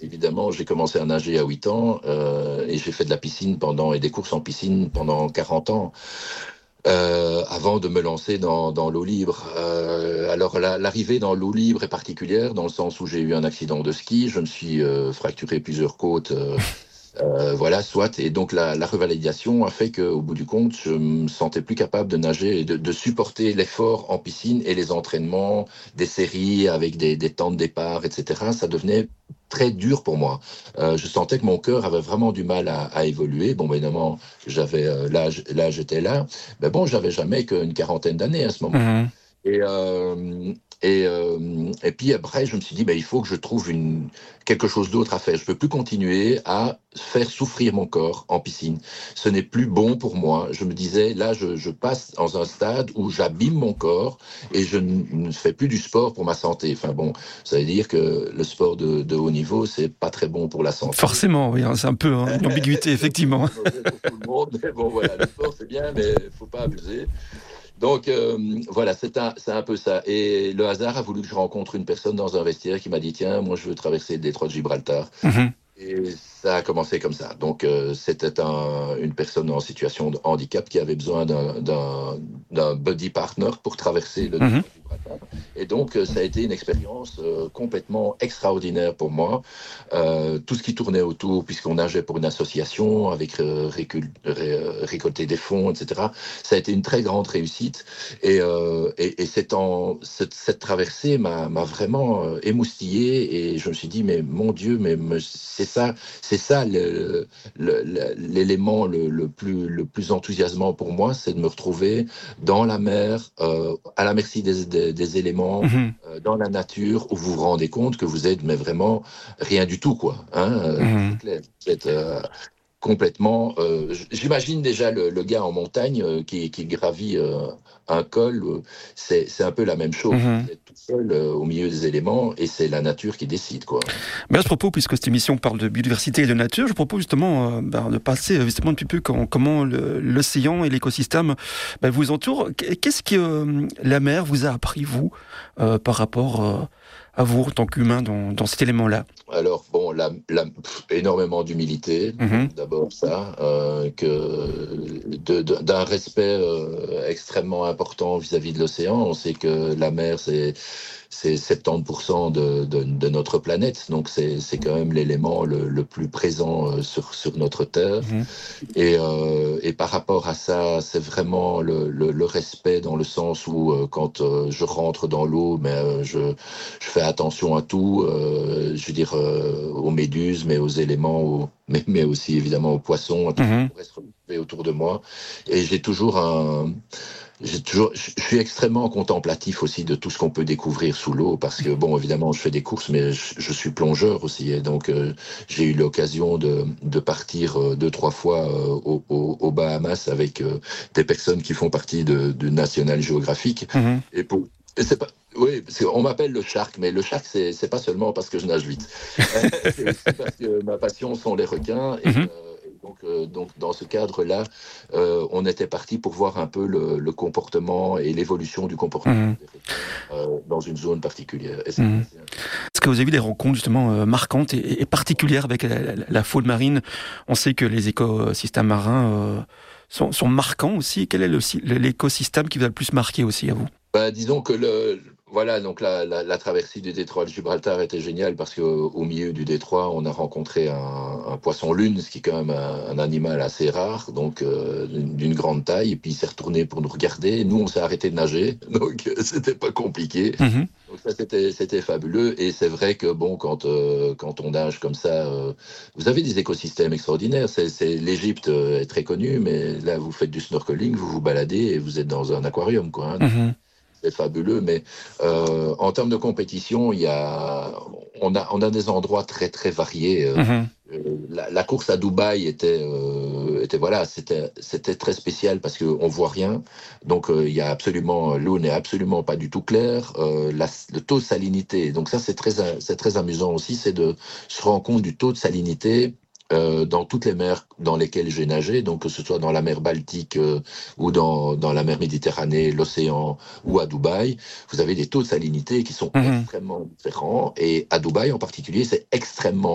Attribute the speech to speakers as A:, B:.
A: évidemment, j'ai commencé à nager à 8 ans et j'ai fait de la piscine et des courses en piscine pendant 40 ans. Avant de me lancer dans l'eau libre. Alors l'arrivée dans l'eau libre est particulière dans le sens où j'ai eu un accident de ski, je me suis fracturé plusieurs côtes, voilà, soit. Et donc la revalidation a fait qu'au bout du compte, je me sentais plus capable de nager et de supporter l'effort en piscine et les entraînements, des séries avec des temps de départ, etc. Ça devenait très dur pour moi. Je sentais que mon cœur avait vraiment du mal à évoluer. Bon, ben, évidemment, j'avais l'âge était là. Mais bon, j'avais jamais qu'une quarantaine d'années à ce moment.
B: Mhm.
A: Et, et puis après, je me suis dit, ben, il faut que je trouve quelque chose d'autre à faire. Je peux plus continuer à faire souffrir mon corps en piscine. Ce n'est plus bon pour moi. Je me disais, là, je passe dans un stade où j'abîme mon corps et je ne fais plus du sport pour ma santé. Enfin bon, ça veut dire que le sport de haut niveau, c'est pas très bon pour la santé.
B: Forcément, oui, hein, c'est un peu une ambiguïté, effectivement.
A: C'est mauvais pour tout le monde. Mais bon, voilà, le sport, c'est bien, mais il faut pas abuser. Donc voilà, c'est un peu ça. Et le hasard a voulu que je rencontre une personne dans un vestiaire qui m'a dit, tiens, moi je veux traverser le détroit de Gibraltar.
B: Mhm.
A: Et ça a commencé comme ça. Donc c'était une personne en situation de handicap qui avait besoin d'un buddy partner pour traverser le
B: Mhm.
A: détroit de Gibraltar. Et donc ça a été une expérience complètement extraordinaire pour moi. Tout ce qui tournait autour, puisqu'on nageait pour une association avec récolter des fonds, etc. Ça a été une très grande réussite. Et cette traversée m'a vraiment émoustillé. Et je me suis dit, mais mon Dieu, c'est ça l'élément le plus enthousiasmant pour moi, c'est de me retrouver dans la mer, à la merci des éléments,
B: Mhm.
A: dans la nature, où vous vous rendez compte que vous êtes mais vraiment rien du tout, quoi. Hein, c'est
B: Mhm.
A: clair. Vous êtes complètement. J'imagine déjà le gars en montagne qui gravit un col. C'est un peu la même chose.
B: Mhm.
A: Vous êtes tout seul au milieu des éléments et c'est la nature qui décide, quoi.
B: Mais à ce propos, puisque cette émission parle de biodiversité et de nature, je propose justement de passer justement un petit peu comment l'océan et l'écosystème vous entourent. Qu'est-ce que la mer vous a appris, vous, par rapport à vous, en tant qu'humain, dans cet élément-là?
A: Alors, bon, énormément d'humilité,
B: Mhm.
A: donc d'abord ça, d'un respect extrêmement important vis-à-vis de l'océan. On sait que la mer, c'est 70% de notre planète, donc c'est quand même l'élément le plus présent sur notre Terre.
B: Mhm.
A: Et par rapport à ça, c'est vraiment le respect dans le sens où quand je rentre dans l'eau, mais je fais attention à tout, je veux dire aux méduses, mais aux éléments, mais aussi évidemment aux poissons, à tout ce qui
B: Mhm.
A: pourrait se retrouver autour de moi. Et je suis extrêmement contemplatif aussi de tout ce qu'on peut découvrir sous l'eau parce que, bon, évidemment, je fais des courses, mais je suis plongeur aussi. Et donc, j'ai eu l'occasion de partir 2, 3 fois aux Bahamas avec des personnes qui font partie de National Geographic.
B: Mhm.
A: Et c'est pas, oui, parce qu'on m'appelle le shark, mais le shark, c'est pas seulement parce que je nage vite. C'est aussi parce que ma passion sont les requins.
B: Mhm.
A: Donc, dans ce cadre-là, on était parti pour voir un peu le comportement et l'évolution du comportement
B: Mhm.
A: des requins dans une zone particulière. Et c'était
B: Mhm.
A: assez intéressant.
B: Est-ce que vous avez eu des rencontres justement marquantes et particulières avec la faune marine? On sait que les écosystèmes marins sont marquants aussi. Quel est l'écosystème qui vous a le plus marqué aussi à vous?
A: Bah, disons que voilà, donc la traversée du détroit de Gibraltar était géniale parce qu'au milieu du détroit, on a rencontré un poisson-lune, ce qui est quand même un animal assez rare, donc d'une grande taille. Et puis il s'est retourné pour nous regarder. Nous, on s'est arrêté de nager, donc c'était pas compliqué.
B: Mhm.
A: Donc ça, c'était fabuleux. Et c'est vrai que bon, quand on nage comme ça, vous avez des écosystèmes extraordinaires. L'Égypte est très connue, mais là, vous faites du snorkeling, vous vous baladez et vous êtes dans un aquarium, quoi. Hein.
B: Mhm.
A: C'est fabuleux, mais en termes de compétition, on a des endroits très très variés.
B: Mhm.
A: La course à Dubaï voilà, c'était très spécial parce qu'on voit rien, donc l'eau n'est absolument pas du tout claire. Le taux de salinité, donc ça c'est très amusant aussi, c'est de se rendre compte du taux de salinité. Dans toutes les mers dans lesquelles j'ai nagé, donc que ce soit dans la mer Baltique ou dans la mer Méditerranée, l'océan ou à Dubaï, vous avez des taux de salinité qui sont
B: Mhm.
A: extrêmement différents. Et à Dubaï en particulier, c'est extrêmement